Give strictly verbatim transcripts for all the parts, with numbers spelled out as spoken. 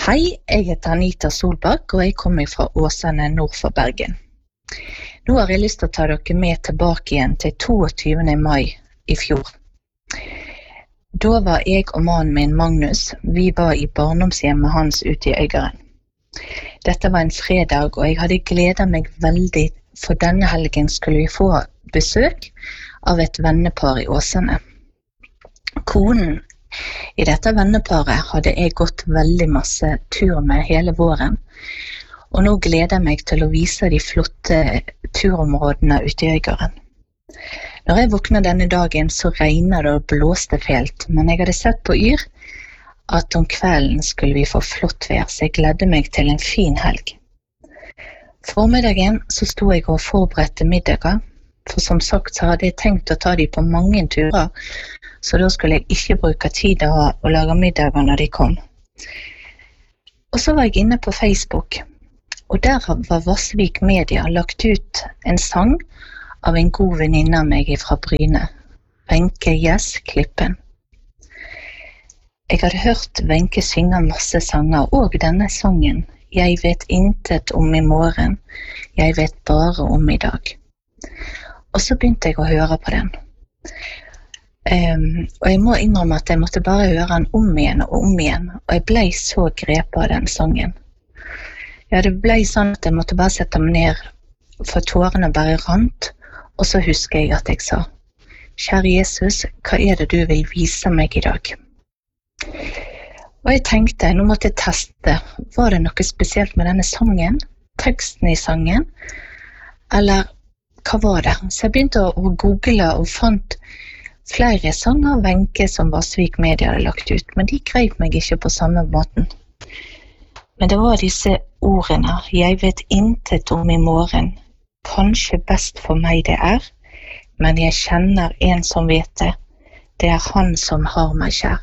Hei, jeg heter Anita Solbakk, og jeg kommer fra Åsane nord for Bergen. Nå har jeg lyst til å ta dere med tilbake igjen til toogtyvende mai i fjor. Da var jeg og mannen min Magnus, vi var i barndomshjemmet hans ute i Øygarden. Dette var en fredag, og jeg hadde gledet meg veldig, for denne helgen skulle vi få besøk av et vennepar i Åsane. Konen i dette venneparet hadde jeg gått veldig masse tur med hele våren, og nå gleder jeg meg til å vise de flotte turområdene ute i Øygarden. Når jeg våknet denne dagen så regnet det og blåste fælt, men jeg hadde sett på Yr at om kvelden skulle vi få flott vær, så jeg gledde meg til en fin helg. Formiddagen så sto jeg og forberedte middager, for som sagt så hadde jeg tenkt å ta de på mange turer, så da skulle jeg ikke bruke tid å, å lage middager når de kom. Og så var jeg inne på Facebook, og der var Vassvik Media lagt ut en sang av en god venninne av meg fra Bryne, Wenche Gjess Klippen. Jeg hadde hørt Wenche synge masse sanger, og denne sangen, Jeg vet intet om i morgen, jeg vet bare om i dag. Og så begynte jeg å høre på den. Um, og jeg må innrømme at jeg måtte bare høre den om igjen og om igjen, og jeg ble så grepet av den sangen. Ja, det ble sånn at jeg måtte bare sette meg ned, for tårene bare rant, og så husker jeg at jeg sa, Kjære Jesus, hva er det du vil vise meg i dag? Og jeg tenkte, nå måtte jeg teste, var det noe spesielt med denne sangen, teksten i sangen, eller hva var det? Så jeg begynte å, å google og fant flere sanger av Wenche som Vassvik Media hadde lagt ut, men de greip meg ikke på samme måten. Men det var disse ordene, jeg vet intet om i morgen, kanskje best for meg det er, men jeg kjenner en som vet det, det er han som har meg kjær.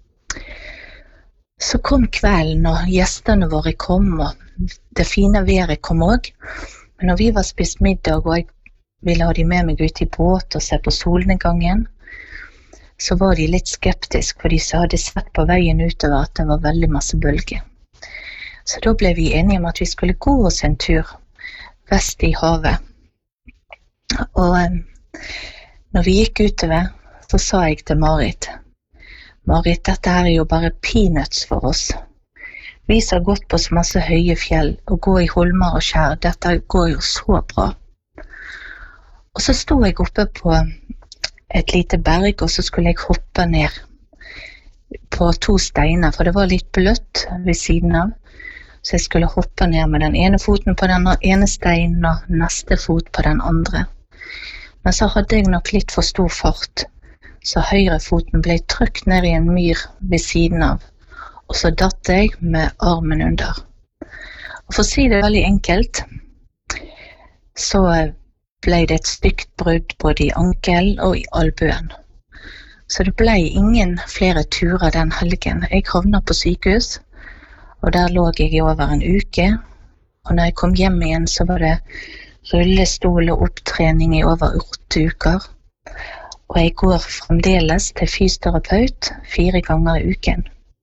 Så kom kvelden, og gjestene våre kom, og det fine været kom også, men når vi var spist middag, og jeg ville ha de med meg ut i båt og se på solnedgangen, så var de litt skeptiske, for de hadde sett på veien utover at det var veldig masse bølger. Så da ble vi enige om at vi skulle gå oss en tur vest i havet. Og når vi gikk utover, så sa jeg til Marit, Marit, dette her er jo bare peanuts for oss. Vi som har gått på så masse høye fjell, og gå i holmer og skjær, dette går jo så bra. Og så stod jeg oppe på et lite berg, og så skulle jeg hoppe ned på to steiner, for det var litt bløtt ved siden av. Så jeg skulle hoppe ned med den ene foten på den ene steinen, og neste fot på den andre. Men så hadde jeg nok litt for stor fart, så høyrefoten ble trykt ned i en myr ved siden av, og så datt jeg med armen under. Og for å si det veldig enkelt, så ble det et stygt brudd både i ankel og i albuen. Så det ble ingen flere turer den helgen. Jeg havnet på sykehus, og der lå jeg i over en uke, og når jeg kom hjem igjen så var det rullestol og opptrening i over åtte uker, og jeg går fremdeles til fysioterapeut fire ganger i uken.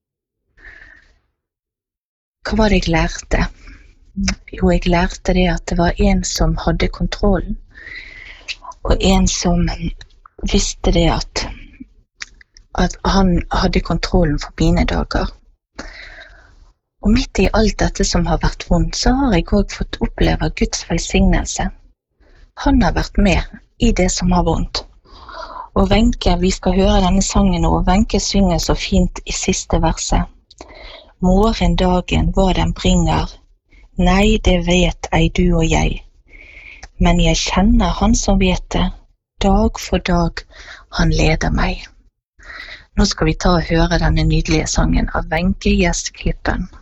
Hva var det jeg lærte? Jo, jeg lærte det at det var en som hadde kontrollen, og en som visste det at, at han hadde kontrollen for mine dager. Og midt i alt dette som har vært vondt, så har jeg også fått oppleve Guds velsignelse. Han har vært med i det som har vondt. Og Wenche, vi skal høre denne sangen, og Wenche synger så fint i siste verset. Morgendagen, hva den bringer, nei, det vet ei du og jeg. Men jeg kjenner han som vet det, dag for dag han leder meg. Nå skal vi ta og høre denne nydelige sangen av Wenche Gjess Klippen.